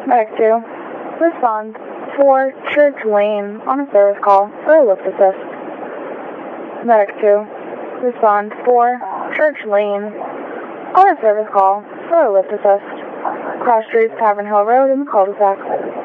Medic 2, respond 4 Church Lane on a service call for a lift assist. Medic 2, respond 4 Church Lane on a service call for a lift assist. Cross Streets, Tavern Hill Road in the cul-de-sac.